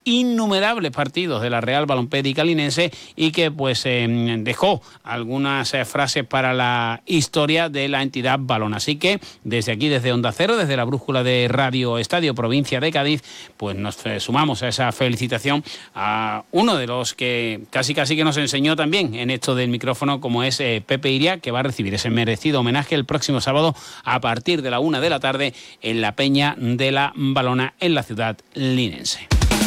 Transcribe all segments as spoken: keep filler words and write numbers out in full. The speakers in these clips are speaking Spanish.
innumerables partidos de la Real Balompédica Linense y que pues eh, dejó algunas eh, frases para la historia de la entidad balona. Así que desde aquí, desde Onda Cero, desde la brújula de Radio Estadio Provincia de Cádiz, pues nos eh, sumamos a esa felicitación a uno de los que casi casi que nos enseñó también en esto del micrófono, como es eh, Pepe Iria, que va a recibir ese merecido homenaje el próximo sábado a partir de la una de la tarde en la Peña de la Balona en la ciudad linense.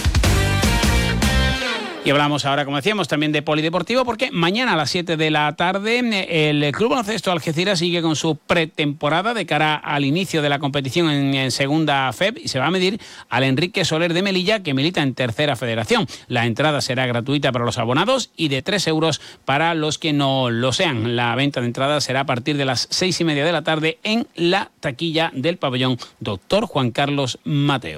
Y hablamos ahora, como decíamos, también de polideportivo, porque mañana a las siete de la tarde el Club Baloncesto Algeciras sigue con su pretemporada de cara al inicio de la competición en, en segunda F E B y se va a medir al Enrique Soler de Melilla, que milita en tercera federación. La entrada será gratuita para los abonados y de tres euros para los que no lo sean. La venta de entradas será a partir de las seis y media de la tarde en la taquilla del pabellón Doctor Juan Carlos Mateo.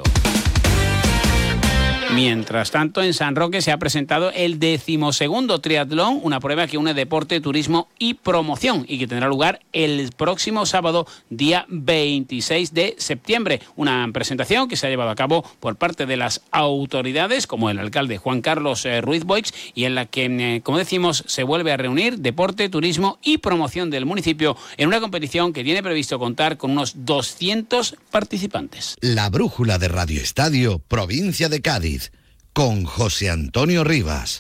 Mientras tanto, en San Roque se ha presentado el decimosegundo triatlón, una prueba que une deporte, turismo y promoción y que tendrá lugar el próximo sábado, día veintiséis de septiembre. Una presentación que se ha llevado a cabo por parte de las autoridades, como el alcalde Juan Carlos eh, Ruiz Boix, y en la que, eh, como decimos, se vuelve a reunir deporte, turismo y promoción del municipio en una competición que tiene previsto contar con unos doscientos participantes. La brújula de Radio Estadio, Provincia de Cádiz, con José Antonio Rivas.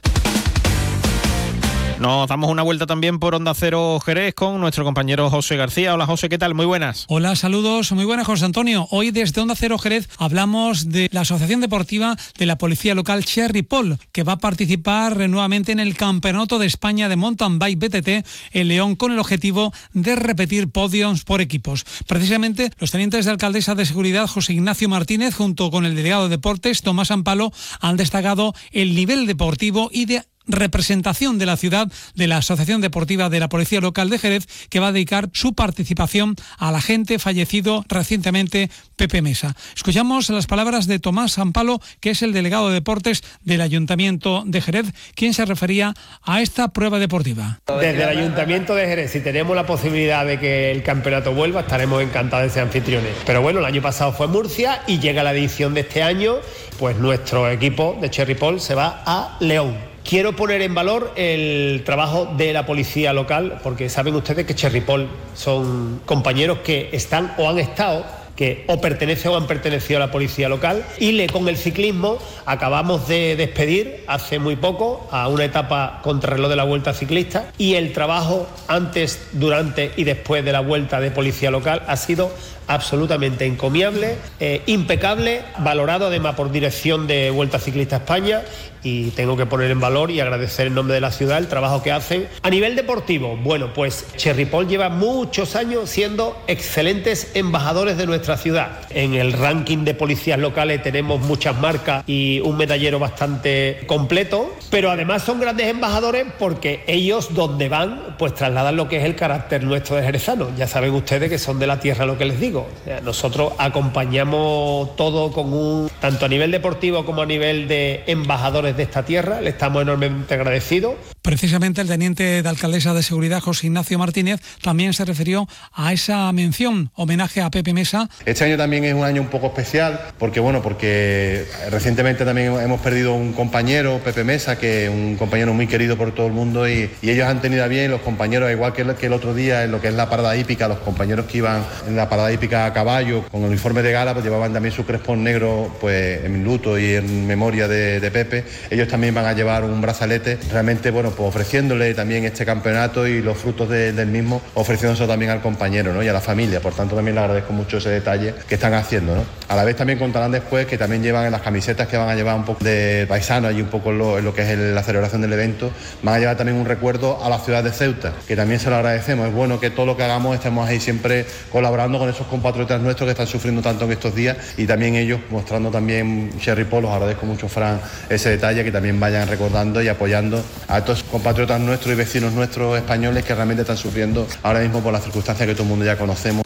Nos damos una vuelta también por Onda Cero Jerez con nuestro compañero José García. Hola José, ¿qué tal? Muy buenas. Hola, saludos, muy buenas José Antonio. Hoy desde Onda Cero Jerez hablamos de la Asociación Deportiva de la Policía Local Cherry Pole, que va a participar nuevamente en el Campeonato de España de Mountain Bike B T T en León, con el objetivo de repetir podiums por equipos. Precisamente los tenientes de alcaldesa de seguridad José Ignacio Martínez junto con el delegado de deportes Tomás Ampalo han destacado el nivel deportivo y de representación de la ciudad de la Asociación Deportiva de la Policía Local de Jerez, que va a dedicar su participación al agente fallecido recientemente Pepe Mesa. Escuchamos las palabras de Tomás Ampalo, que es el delegado de deportes del Ayuntamiento de Jerez, quien se refería a esta prueba deportiva. Desde el Ayuntamiento de Jerez, si tenemos la posibilidad de que el campeonato vuelva, estaremos encantados de ser anfitriones. Pero bueno, el año pasado fue Murcia y llega la edición de este año, pues nuestro equipo de Cherry Pole se va a León. Quiero poner en valor el trabajo de la policía local, porque saben ustedes que Cherry Pole son compañeros que están o han estado, que o pertenecen o han pertenecido a la policía local, y le, con el ciclismo acabamos de despedir hace muy poco a una etapa contrarreloj de la Vuelta Ciclista, y el trabajo antes, durante y después de la Vuelta de Policía Local ha sido absolutamente encomiable, eh, impecable, valorado además por dirección de Vuelta Ciclista España, y tengo que poner en valor y agradecer en nombre de la ciudad el trabajo que hacen. A nivel deportivo, bueno, pues Cherry Pole lleva muchos años siendo excelentes embajadores de nuestra ciudad. En el ranking de policías locales tenemos muchas marcas y un medallero bastante completo, pero además son grandes embajadores porque ellos, donde van, pues trasladan lo que es el carácter nuestro de jerezano. Ya saben ustedes que son de la tierra, lo que les digo. O sea, nosotros acompañamos todo con un, tanto a nivel deportivo como a nivel de embajadores de esta tierra, le estamos enormemente agradecidos. Precisamente el teniente de alcaldesa de seguridad José Ignacio Martínez también se refirió a esa mención, homenaje a Pepe Mesa. Este año también es un año un poco especial, porque bueno, porque recientemente también hemos perdido un compañero, Pepe Mesa, que es un compañero muy querido por todo el mundo, y, y ellos han tenido a bien, los compañeros, igual que el, que el otro día en lo que es la parada hípica, los compañeros que iban en la parada hípica a caballo con el uniforme de gala, pues llevaban también su crespón negro, pues en luto y en memoria de, de Pepe. Ellos también van a llevar un brazalete, realmente bueno, pues ofreciéndole también este campeonato y los frutos de, del mismo, ofreciéndose también al compañero, ¿no? Y a la familia. Por tanto, también le agradezco mucho ese detalle que están haciendo, ¿no? A la vez también contarán después que también llevan en las camisetas que van a llevar un poco de paisano allí un poco en lo, en lo que es el, la celebración del evento, van a llevar también un recuerdo a la ciudad de Ceuta, que también se lo agradecemos. Es bueno que todo lo que hagamos estemos ahí siempre colaborando con esos compatriotas nuestros que están sufriendo tanto en estos días, y también ellos mostrando también Cherry Pole. Os agradezco mucho, Fran, ese detalle, que también vayan recordando y apoyando a estos compatriotas nuestros y vecinos nuestros españoles que realmente están sufriendo ahora mismo por las circunstancias que todo el mundo ya conocemos.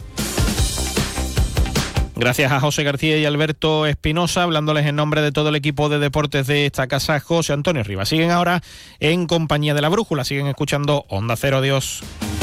Gracias a José García y Alberto Espinosa, hablándoles en nombre de todo el equipo de deportes de esta casa, José Antonio Rivas. Siguen ahora en compañía de La Brújula, siguen escuchando Onda Cero. Adiós.